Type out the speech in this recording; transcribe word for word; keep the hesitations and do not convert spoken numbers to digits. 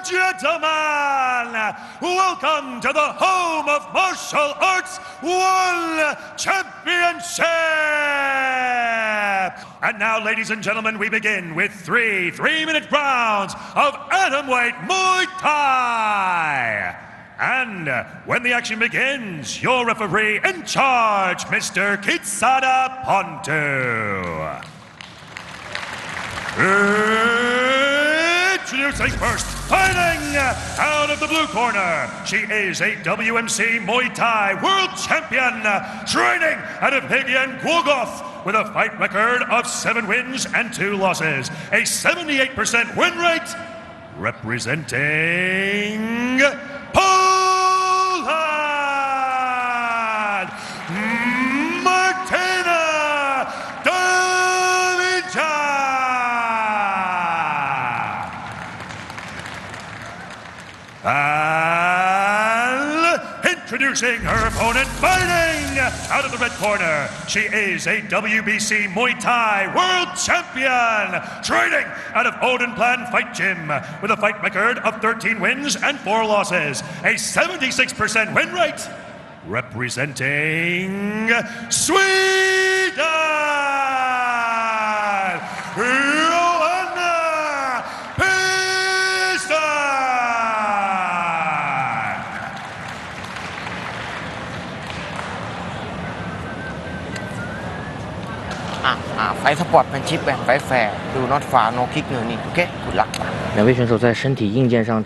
gentlemen, welcome to the home of martial arts one championship. And now, ladies and gentlemen, we begin with three three-minute rounds of atomweight Muay Thai. And when the action begins, your referee in charge, Mister Kitsada Pontu. Introducing first, fighting out of the blue corner. She is a W M C Muay Thai world champion, training out of Hagyan Gwogov with a fight record of seven wins and two losses, a seventy-eight percent win rate, representing Poland, Martina Davija. And introducing her opponent, fighting out of the red corner. She is a W B C Muay Thai world champion, training out of Odenplan Fight Gym with a fight record of thirteen wins and four losses, a seventy-six percent win rate, representing Sweden, Johanna Piston. Ah, ah, fight sportsmanship and fight fair. Do not foul, no kick, no knee. Okay, good luck. 两位选手在身体硬件上